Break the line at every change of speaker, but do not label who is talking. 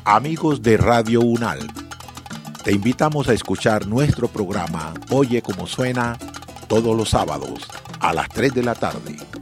Amigos de Radio UNAL, te invitamos a escuchar nuestro programa Oye Cómo Suena todos los sábados a las 3 de la tarde.